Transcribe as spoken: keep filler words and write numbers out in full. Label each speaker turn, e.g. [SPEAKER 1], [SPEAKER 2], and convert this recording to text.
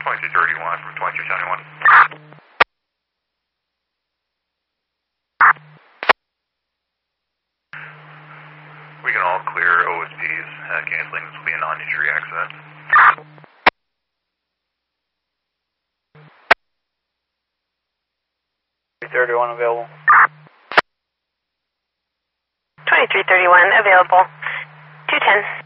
[SPEAKER 1] twenty-two thirty-one from twenty-two seventy-one. We can all clear O S Ps. Uh, canceling this will be a non-injury accident.
[SPEAKER 2] thirty-one available.
[SPEAKER 3] twenty-three thirty-one available. two ten.